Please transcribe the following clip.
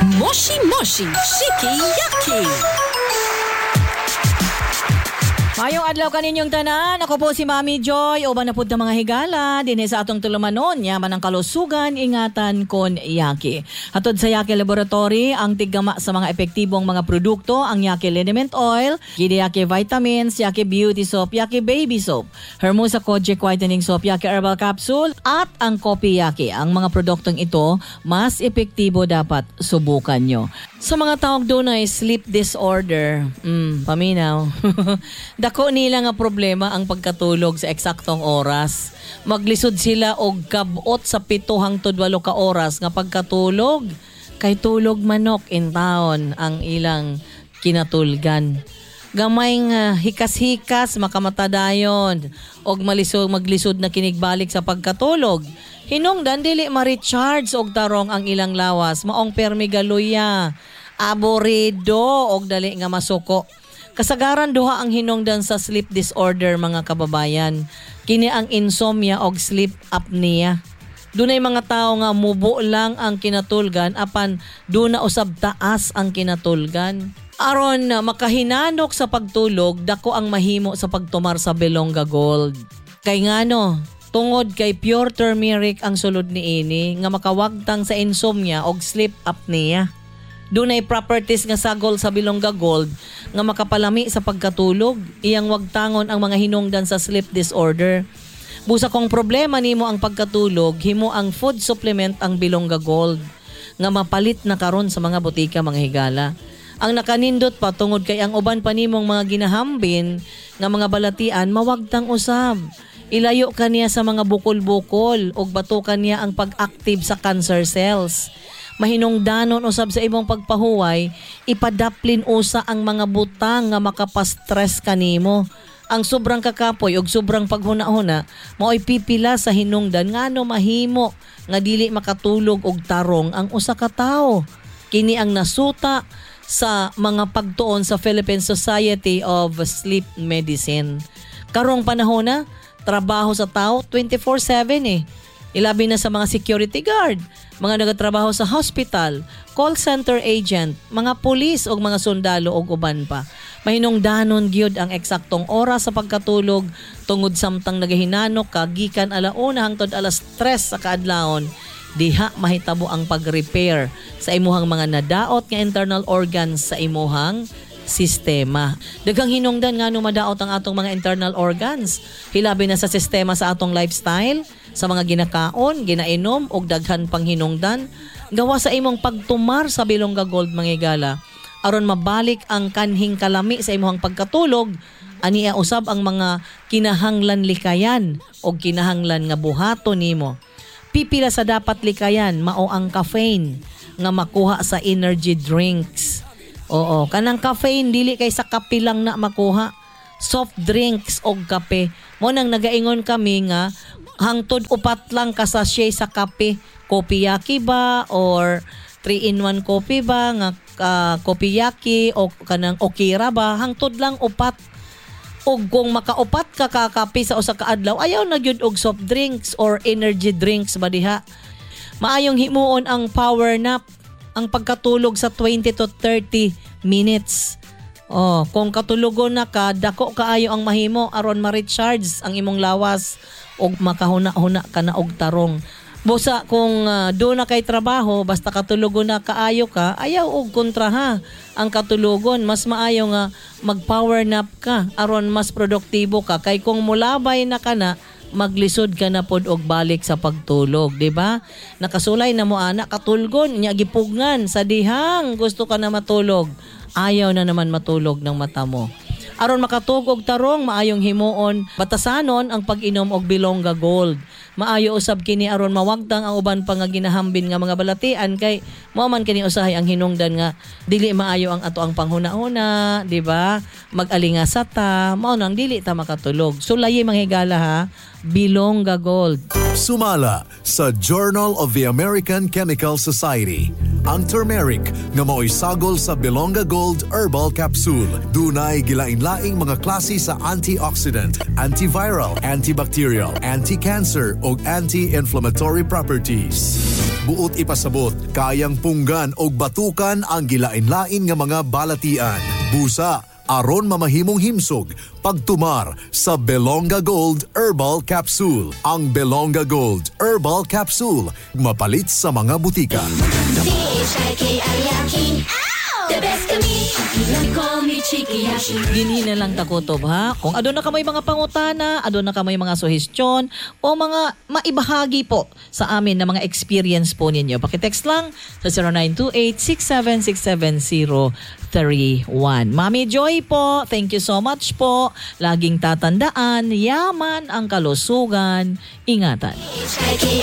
Moshi Moshi Shiki-Yaki. Mayong adlaw kaninyong tanan, ako po si Mami Joy, uban na pud ng mga higala, dinhi sa atong tulumanon, yaman ang kalusugan, ingatan kon Yaki. Hatod sa Yaki Laboratory, ang tiggama sa mga epektibong mga produkto, ang Yaki Liniment Oil, Gidi Yaki Vitamins, Yaki Beauty Soap, Yaki Baby Soap, Hermosa Kojic Whitening Soap, Yaki Herbal Capsule, at ang Kopi Yaki. Ang mga produktong ito, mas epektibo dapat subukan nyo. Sa mga tawag doon ay sleep disorder, paminaw. Dako nila nga problema ang pagkatulog sa eksaktong oras. Maglisod sila og kabot sa 7 hangtod 8 ka oras nga pagkatulog. Kay tulog manok in town ang ilang kinatulgan. Gamay nga hikas-hikas makamatadayon og maglisod na kinigbalik sa pagkatulog. Hinungdan dili ma-recharge og tarong ang ilang lawas, maong permigaluya, aborido og dali nga masuko. Kasagaran duha ang hinungdan sa sleep disorder mga kababayan. Kini ang insomnia og sleep apnea. Dunay mga tao nga mubo lang ang kinatulgan apan duna usab taas ang kinatulgan. Aron makahinanok sa pagtulog, dako ang mahimo sa pagtumar sa Belonga Gold. Kay ngano, tungod kay pure turmeric ang sulod niini nga makawagtang sa insomnia og sleep apnea. Dunay properties nga sagol sa Belonga Gold nga makapalami sa pagkatulog, iyang wagtangon ang mga hinungdan sa sleep disorder. Busa kong problema nimo ang pagkatulog, himo ang food supplement ang Belonga Gold nga mapalit na karon sa mga butika mga higala. Ang nakanindot pa tungod kay ang uban pa nimong mga ginahambin nga mga balatian mawagtang usab. Ilayo kaniya sa mga bukol-bukol ug batukan niya ang pag-active sa cancer cells. Mahinungdanon usab sa imong pagpahuway, ipadaplin usa ang mga butang nga makapastress kanimo. Ang sobrang kakapoy ug sobrang paghuna-huna mao'y pipila sa hinungdan ngano mahimo nga dili makatulog og tarong ang usa ka tawo. Kini ang nasuta sa mga pagtuon sa Philippine Society of Sleep Medicine. Karong panahon na trabaho sa tao 24/7 Ilabi na sa mga security guard, mga nagatrabaho sa hospital, call center agent, mga pulis o mga sundalo o uban pa. Mahinungdanon gyud ang eksaktong oras sa pagkatulog tungod samtang nagahinanok ka gikan 1:00 hangtod 3:00 sa kaadlawon. Diha mahitabo ang pag-repair sa imuhang mga nadaot nga internal organs sa imuhang sistema. Daghang hinungdan nga madaot ang atong mga internal organs. Hilabi na sa sistema sa atong lifestyle, sa mga ginakaon, ginainom og daghan pang hinungdan gawa sa imong pagtumar sa Belonga Gold mga higala. Aron mabalik ang kanhing kalami sa imong pagkatulog, aniya usab ang mga kinahanglan likayan o kinahanglan nga buhaton nimo. Pipila sa dapat likayan mao ang caffeine nga makuha sa energy drinks. Oo, kanang caffeine dili kay sa kape lang na makuha. Soft drinks o kape. Mo nang nagaingon kami nga hangtod 4 lang ka sachet sa kape. Kopi Yaki ba or 3-in-1 coffee ba nga Kopi Yaki o kanang Okira ba hangtod lang 4. Og kung makaupat ka kakape sa usa ka adlaw, ayaw na gyud og soft drinks or energy drinks ba diha. Maayong himuon ang power nap, ang pagkatulog sa 20 to 30 minutes. Kung katulogon na ka, dako kaayo ang mahimo aron ma-recharge ang imong lawas og makahuna-huna ka na og tarong. Busa kung doon na kay trabaho, basta katulogon na kaayo ka, ayaw og kontra ha. Ang katulogon, mas maayo nga mag-power nap ka aron mas produktibo ka. Kay kung mulabay na ka na, maglisod ka na pod og balik sa pagtulog, di ba? Nakasulay na mo ana katulgon nya gipugngan sa dihang gusto ka na matulog. Ayaw na naman matulog ng mata mo. Aron makatug og tarong, maayong himuon batasanon ang pag-inom og Belonga Gold. Maayo usab kini aron mawagtang ang uban pa nga ginahambin nga mga balatian kay mao man kini usahay ang hinungdan nga dili maayo ang ato ang panghuna-huna, di ba? Mag-alingasa ta, mao nang dili ta makatulog. Sulayi mga higala ha, Belonga Gold. Sumala sa Journal of the American Chemical Society ang turmeric nga mao'y sagol sa Belonga Gold Herbal Capsule. Dunay gilain-laing mga klase sa antioxidant, antiviral, antibacterial, anti-cancer o anti-inflammatory properties. Buot ipasabot, kayang punggan o batukan ang gilain-lain nga mga balatian. Busa, aron mamahimong himsog, pagtumar sa Belonga Gold Herbal Capsule. Ang Belonga Gold Herbal Capsule, mapalit sa mga butika. The best kami, you call me Chiki Yaki. Dinhi na lang takutob ha. Kung adun na kamay mga pangutana, adun na kamay mga suhestyon o mga maibahagi po sa amin na mga experience po ninyo. Pakitext lang sa 0928-6767031. Mami Joy po, thank you so much po. Laging tatandaan, yaman ang kalusugan. Ingatan.